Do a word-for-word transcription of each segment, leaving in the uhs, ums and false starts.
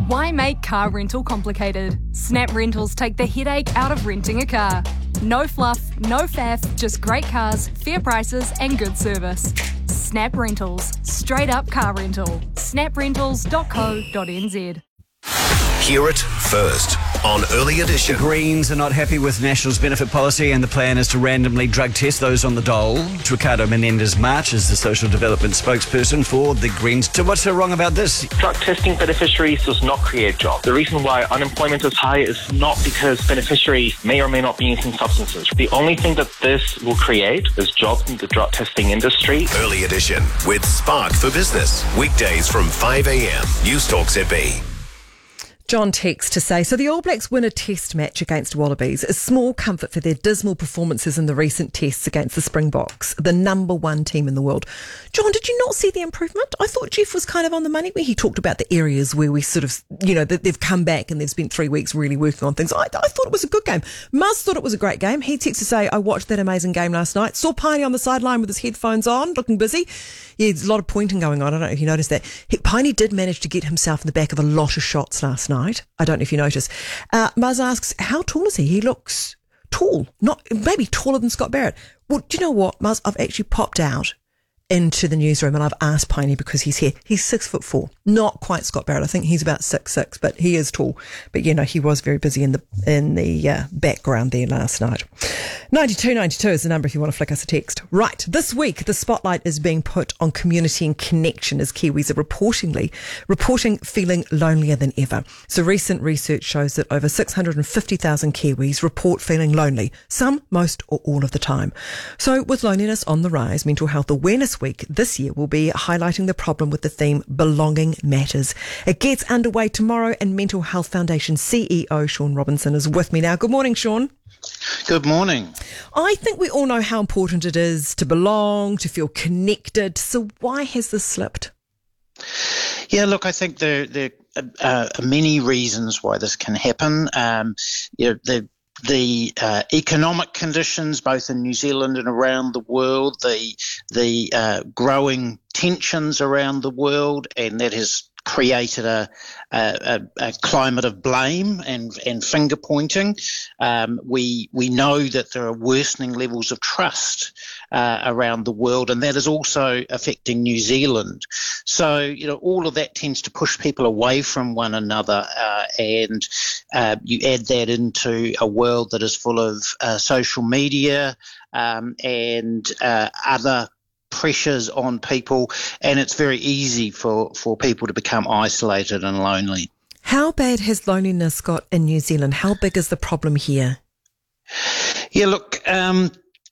Why make car rental complicated? Snap Rentals take the headache out of renting a car. No fluff, no faff, just great cars, fair prices and good service. Snap Rentals. Straight up car rental. snap rentals dot co dot n z. Hear it first on Early Edition. Greens are not happy with National's benefit policy, and the plan is to randomly drug test those on the dole. Ricardo Menendez-March is the social development spokesperson for the Greens. So what's so wrong about this? Drug testing beneficiaries does not create jobs. The reason why unemployment is high is not because beneficiaries may or may not be using substances. The only thing that this will create is jobs in the drug testing industry. Early Edition with Spark for Business. Weekdays from five a.m. News Talk Z B. John texts to say, so the All Blacks win a test match against Wallabies, a small comfort for their dismal performances in the recent tests against the Springboks, the number one team in the world. John, did you not see the improvement? I thought Jeff was kind of on the money where he talked about the areas where we sort of, you know, that they've come back and they've spent three weeks really working on things. I, I thought it was a good game. Muzz thought it was a great game. He texts to say, I watched that amazing game last night, saw Piney on the sideline with his headphones on, looking busy. Yeah, there's a lot of pointing going on. I don't know if you noticed that. Piney did manage to get himself in the back of a lot of shots last night. I don't know if you noticed. Uh, Muzz asks, how tall is he? He looks tall, not maybe taller than Scott Barrett. Well, do you know what, Muzz? I've actually popped out into the newsroom and I've asked Piney because he's here. He's six foot four, not quite Scott Barrett. I think he's about six six, but he is tall. But you know, he was very busy in the in the uh, background there last night. ninety-two ninety-two is the number if you want to flick us a text. Right, this week the spotlight is being put on community and connection as Kiwis are reportedly reporting feeling lonelier than ever. So recent research shows that over six hundred fifty thousand Kiwis report feeling lonely, some, most or all of the time. So with loneliness on the rise, Mental Health Awareness Week this year will be highlighting the problem with the theme Belonging Matters. It gets underway tomorrow and Mental Health Foundation C E O Sean Robinson is with me now. Good morning, Sean. Good morning. I think we all know how important it is to belong, to feel connected. So why has this slipped? Yeah, look, I think there, there are many reasons why this can happen. Um, you know, the The uh, economic conditions, both in New Zealand and around the world, the the uh, growing tensions around the world, and that has created a, a, a climate of blame and, and finger pointing. Um, we we know that there are worsening levels of trust uh, around the world, and that is also affecting New Zealand. So, you know, all of that tends to push people away from one another, uh, and uh, you add that into a world that is full of uh, social media um, and uh, other pressures on people, and it's very easy for, for people to become isolated and lonely. How bad has loneliness got in New Zealand? How big is the problem here? Yeah, look, um,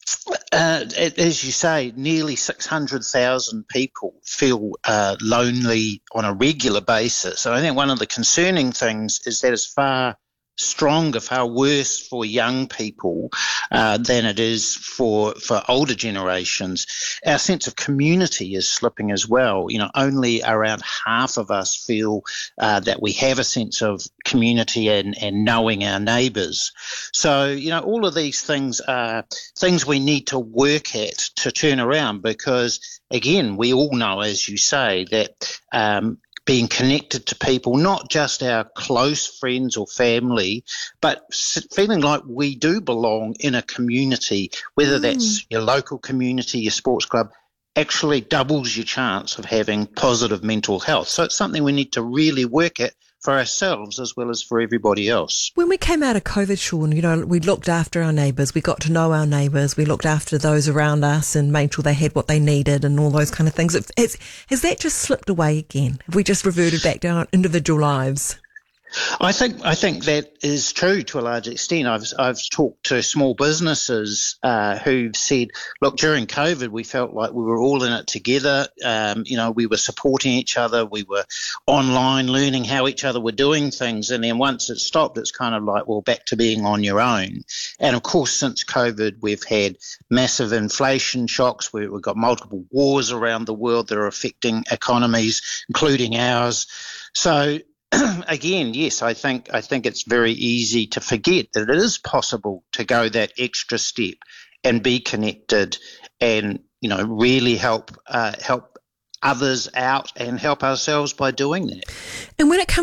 uh, as you say, nearly six hundred thousand people feel uh, lonely on a regular basis. And I think one of the concerning things is that it's far stronger, far worse for young people uh, than it is for for older generations. Our sense of community is slipping as well. You know, only around half of us feel uh, that we have a sense of community and, and knowing our neighbours. So, you know, all of these things are things we need to work at to turn around because, again, we all know, as you say, that um, being connected to people, not just our close friends or family, but feeling like we do belong in a community, whether mm. that's your local community, your sports club, actually doubles your chance of having positive mental health. So it's something we need to really work at for ourselves as well as for everybody else. When we came out of COVID, Sean, you know, we looked after our neighbours, we got to know our neighbours, we looked after those around us and made sure they had what they needed and all those kind of things. It's, has that just slipped away again? Have we just reverted back to our individual lives? I think I think that is true to a large extent. I've I've talked to small businesses uh, who've said, look, during COVID, we felt like we were all in it together. Um, you know, we were supporting each other. We were online learning how each other were doing things. And then once it stopped, it's kind of like, well, back to being on your own. And of course, since COVID, we've had massive inflation shocks. We, we've got multiple wars around the world that are affecting economies, including ours. So again, yes, I think I think it's very easy to forget that it is possible to go that extra step and be connected, and you know really help uh, help others out and help ourselves by doing that. And when it comes